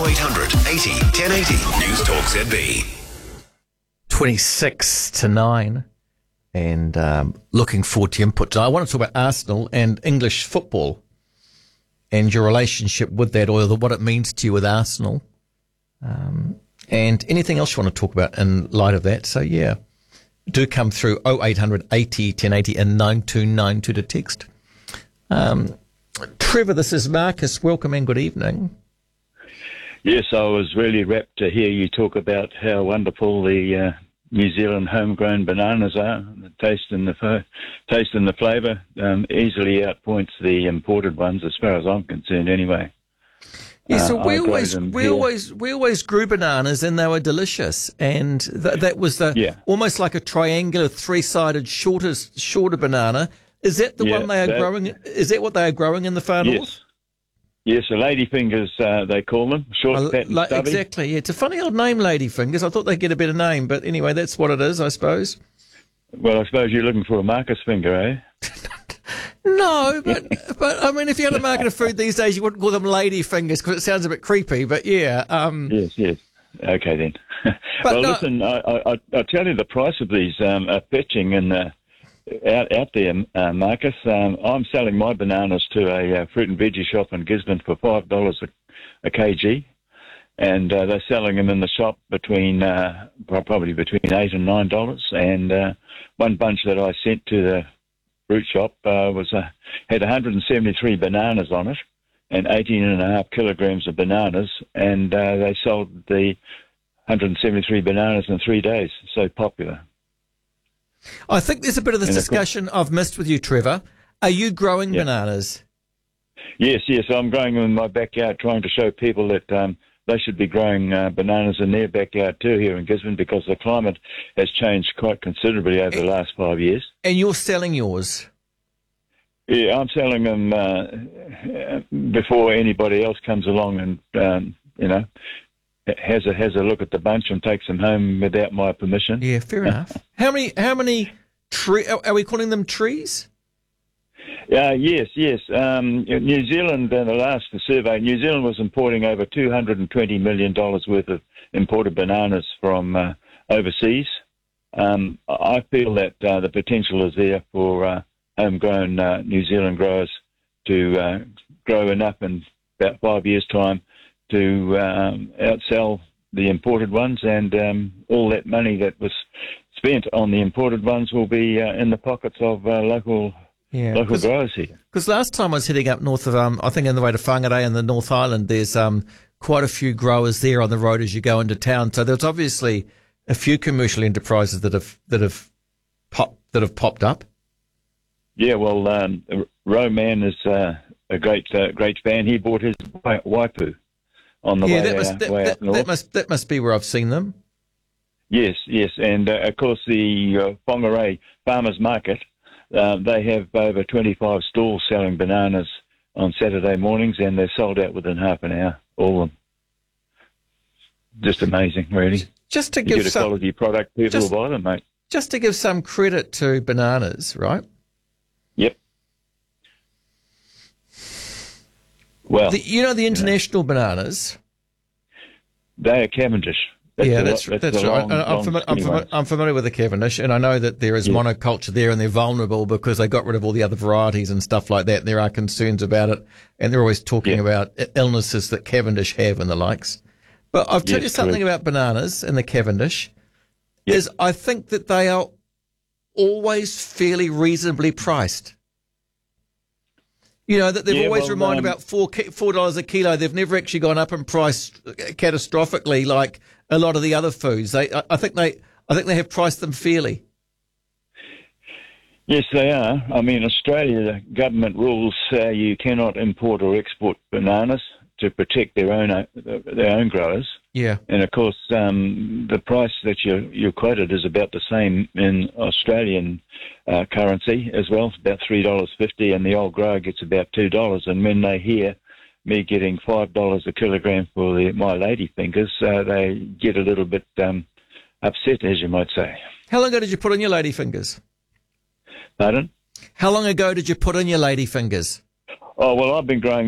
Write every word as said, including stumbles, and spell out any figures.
oh eight hundred eighty ten eighty. News Talk Z B. twenty-six to nine. And um, looking forward to your input today. I want to talk about Arsenal and English football and your relationship with that, or the, what it means to you with Arsenal. Um, and anything else you want to talk about in light of that. So, yeah, do come through oh eight hundred eighty ten eighty and nine two nine two to text. Um, Trevor, this is Marcus. Welcome and good evening. Yes, I was really rapt to hear you talk about how wonderful the uh, New Zealand homegrown bananas are. The taste and the fo- taste and the flavour um, easily outpoints the imported ones, as far as I'm concerned. Anyway. Yeah, so uh, we always we here. always we always grew bananas and they were delicious, and th- that was the yeah. almost like a triangular three sided shorter shorter banana. Is that the yeah, one they are that, growing? Is that what they are growing in the far yes. north? Yes, the ladyfingers, uh, they call them, short, Uh, fat and like, stubby. exactly, yeah. It's a funny old name, Ladyfingers. I thought they'd get a better name, but anyway, that's what it is, I suppose. Well, I suppose you're looking for a Marcus finger, eh? No, but, but I mean, if you had a market of food these days, you wouldn't call them Ladyfingers because it sounds a bit creepy, but yeah. Um, Yes, yes. Okay, then. But well, no, listen, I, I, I'll tell you the price of these um, are fetching in the... Out, out there, uh, Marcus. Um, I'm selling my bananas to a uh, fruit and veggie shop in Gisborne for five dollars a, a kg, and uh, they're selling them in the shop between uh, probably between eight and nine dollars. And uh, one bunch that I sent to the fruit shop uh, was uh, had one hundred seventy-three bananas on it, and eighteen and a half kilograms of bananas, and uh, they sold the one hundred seventy-three bananas in three days. So popular. I think there's a bit of this And discussion I've missed with you, Trevor. Are you growing Yeah. bananas? Yes, yes. I'm growing them in my backyard, trying to show people that um, they should be growing uh, bananas in their backyard too here in Gisborne, because the climate has changed quite considerably over the last five years. And you're selling yours? Yeah, I'm selling them uh, before anybody else comes along and, um, you know, has a has a look at the bunch and takes them home without my permission. Yeah, fair enough. How many? How many? Tree? Are we calling them trees? Uh, yes, yes. Um, New Zealand, in the last survey, New Zealand was importing over two hundred twenty million dollars worth of imported bananas from uh, overseas. Um, I feel that uh, the potential is there for uh, homegrown uh, New Zealand growers to uh, grow enough in about five years' time to um, outsell the imported ones, and um, all that money that was spent on the imported ones will be uh, in the pockets of uh, local Yeah, local growers here. Because last time I was heading up north of, um, I think in the way to Whangarei in the North Island, there's um, quite a few growers there on the road as you go into town. So there's obviously a few commercial enterprises that have that have pop that have popped up. Yeah, well, um, Roman is uh, a great uh, great fan. He bought his waipu on the yeah, way, that must uh, that, way that, up north. that must that must be where I've seen them. Yes, yes, and uh, of course the uh, Whangarei Farmers Market. Uh, they have over twenty-five stalls selling bananas on Saturday mornings, and they're sold out within half an hour, all of them. Just amazing, really. Just to you give get a some quality product, people just, will buy them, mate. Just to give some credit to bananas, right? Yep. Well, The, you know the international bananas. they are Cavendish. That's yeah, the, that's, that's, that's the right. long, And I'm, long, fami- I'm, skinny fami- ones. I'm familiar with the Cavendish, and I know that there is Yeah. monoculture there, and they're vulnerable because they got rid of all the other varieties and stuff like that. There are concerns about it, and they're always talking Yeah. about illnesses that Cavendish have and the likes. But I'll tell Yes, you something correct. about bananas and the Cavendish, Yeah. is I think that they are always fairly reasonably priced. You know, that they've Yeah, always well, reminded um, about four ki- four dollars a kilo. They've never actually gone up in price catastrophically like a lot of the other foods. They, I, I think they, I think they have priced them fairly. Yes, they are. I mean, Australia, the government rules uh, you cannot import or export bananas to protect their own uh, their own growers. Yeah, And of course, um, the price that you you quoted is about the same in Australian uh, currency as well. It's about three dollars fifty, and the old grower gets about two dollars. And when they hear me getting five dollars a kilogram for the, my ladyfingers, uh, they get a little bit um, upset, as you might say. How long ago did you put in your ladyfingers? Pardon? How long ago did you put in your ladyfingers? Oh well, I've been growing